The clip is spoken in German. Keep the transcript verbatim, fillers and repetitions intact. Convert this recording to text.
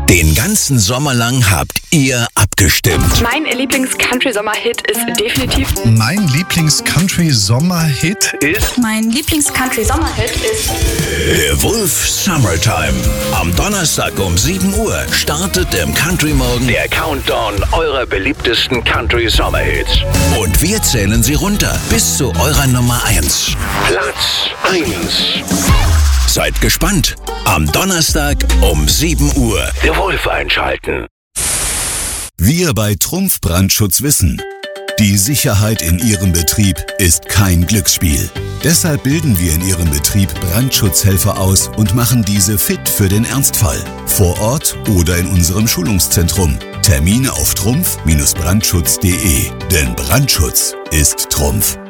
Den ganzen Sommer lang habt ihr abgestimmt. Mein Lieblings-Country-Sommer-Hit ist definitiv... Mein Lieblings-Country-Sommer-Hit ist... Mein Lieblings-Country-Sommer-Hit ist... Der Wolf Summertime. Am Donnerstag um sieben Uhr startet im Country Morgen der Countdown eurer beliebtesten Country-Sommer-Hits. Und wir zählen sie runter bis zu eurer Nummer eins. Platz eins. Seid gespannt. Am Donnerstag um sieben Uhr. Der Wolf einschalten. Wir bei Trumpf Brandschutz wissen, die Sicherheit in Ihrem Betrieb ist kein Glücksspiel. Deshalb bilden wir in Ihrem Betrieb Brandschutzhelfer aus und machen diese fit für den Ernstfall. Vor Ort oder in unserem Schulungszentrum. Termine auf trumpf Bindestrich brandschutz punkt de. Denn Brandschutz ist Trumpf.